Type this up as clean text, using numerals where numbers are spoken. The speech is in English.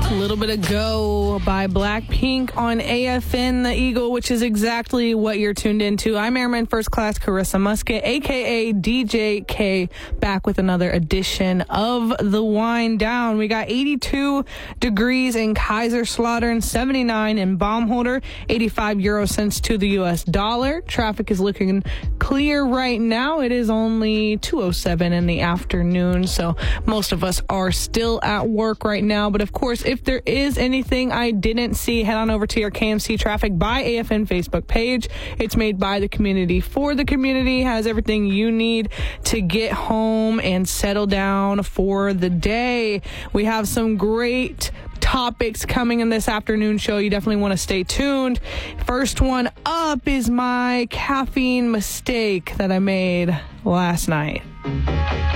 A little bit of Go by Blackpink on AFN The Eagle, which is exactly what you're tuned into. I'm Airman First Class Carissa Musket, a.k.a. DJ K, back with another edition of The Wind Down. We got 82 degrees in Kaiserslautern, 79 in Baumholder, 85 euro cents to the U.S. dollar. Traffic is looking clear right now. It is only 2:07 in the afternoon, so most of us are still at work right now. But of course, if there is anything I didn't see, head on over to your KMC Traffic by AFN Facebook page. It's made by the community for the community, has everything you need to get home and settle down for the day. We have some great topics coming in this afternoon show. You definitely want to stay tuned. First one up is my caffeine mistake that I made last night.